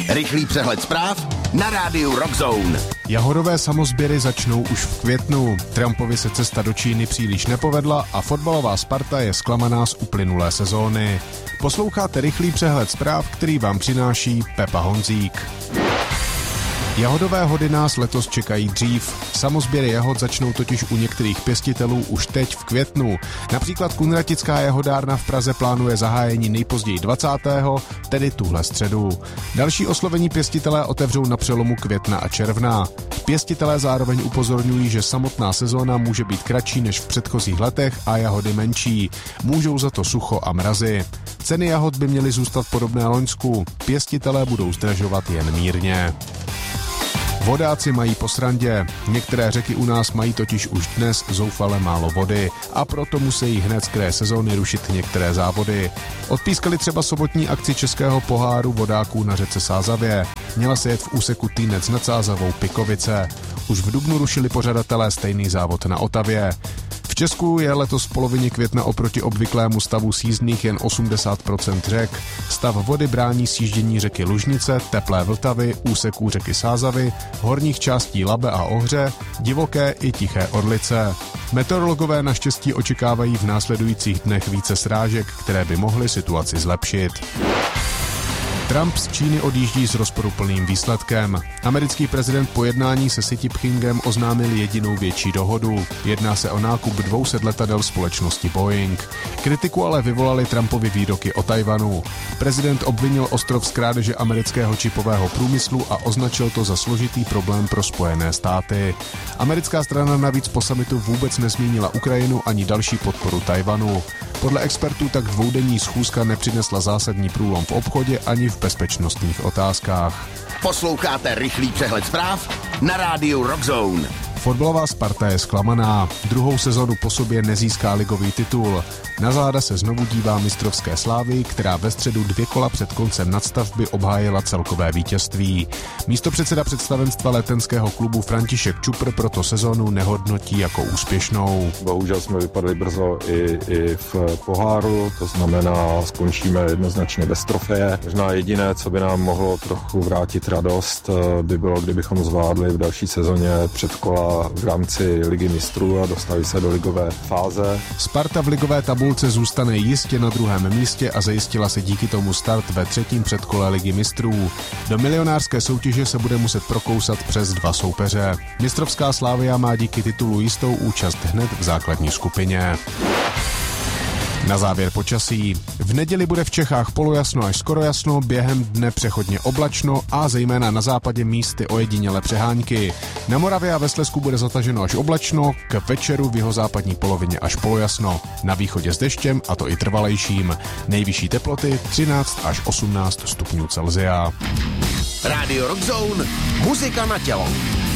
Rychlý přehled zpráv na rádiu Rock Zone. Jahodové samosběry začnou už v květnu. Trumpovi se cesta do Číny příliš nepovedla a fotbalová Sparta je zklamaná z uplynulé sezóny. Posloucháte rychlý přehled zpráv, který vám přináší Pepa Honzík. Jahodové hody nás letos čekají dřív. Samosběry jahod začnou totiž u některých pěstitelů už teď v květnu. Například Kunratická jahodárna v Praze plánuje zahájení nejpozději 20., tedy tuhle středu. Další oslovení pěstitelé otevřou na přelomu května a června. Pěstitelé zároveň upozorňují, že samotná sezóna může být kratší než v předchozích letech a jahody menší. Můžou za to sucho a mrazy. Ceny jahod by měly zůstat podobné loňsku. Pěstitelé budou zdražovat jen mírně. Vodáci mají po srandě. Některé řeky u nás mají totiž už dnes zoufale málo vody a proto musí hned z kraje sezóny rušit některé závody. Odpískali třeba sobotní akci Českého poháru vodáků na řece Sázavě. Měla se jet v úseku Týnec nad Sázavou Pikovice. Už v dubnu rušili pořadatelé stejný závod na Otavě. V Česku je letos v polovině května oproti obvyklému stavu sjízdných jen 80% řek. Stav vody brání sjíždění řeky Lužnice, Teplé Vltavy, úseků řeky Sázavy, horních částí Labe a Ohře, Divoké i Tiché Orlice. Meteorologové naštěstí očekávají v následujících dnech více srážek, které by mohly situaci zlepšit. Trump z Číny odjíždí s rozporuplným výsledkem. Americký prezident po jednání se Xi Jinpingem oznámil jedinou větší dohodu. Jedná se o nákup 200 letadel společnosti Boeing. Kritiku ale vyvolaly Trumpovy výroky o Tajvanu. Prezident obvinil ostrov z krádeže amerického čipového průmyslu a označil to za složitý problém pro Spojené státy. Americká strana navíc po summitu vůbec nezmínila Ukrajinu ani další podporu Tajvanu. Podle expertů tak dvoudenní schůzka nepřinesla zásadní průlom v obchodě ani v bezpečnostních otázkách. Posloucháte rychlý přehled zpráv na rádiu Rock Zone. Fotbalová Sparta je zklamaná. Druhou sezonu po sobě nezíská ligový titul. Na záda se znovu dívá mistrovské Slávy, která ve středu 2 kola před koncem nadstavby obhájila celkové vítězství. Místopředseda představenstva letenského klubu František Čupr proto sezonu nehodnotí jako úspěšnou. Bohužel jsme vypadli brzo i v poháru, to znamená, skončíme jednoznačně bez trofeje. Možná jediné, co by nám mohlo trochu vrátit radost, by bylo, kdybychom zvládli v další sezóně předkola v rámci Ligy mistrů a dostali se do ligové fáze. Sparta v ligové tabulce zůstane jistě na druhém místě a zajistila se díky tomu start ve 3. předkole Ligy mistrů. Do milionářské soutěže se bude muset prokousat přes 2 soupeře. Mistrovská Slavia má díky titulu jistou účast hned v základní skupině. Na závěr počasí. V neděli bude v Čechách polojasno až skoro jasno, během dne přechodně oblačno a zejména na západě místy ojedinělé přehánky. Na Moravě a ve Slezsku bude zataženo až oblačno, k večeru v jihozápadní polovině až polojasno. Na východě s deštěm, a to i trvalejším. Nejvyšší teploty 13 až 18 stupňů Celsia. Radio Rock Zone, muzika na tělo.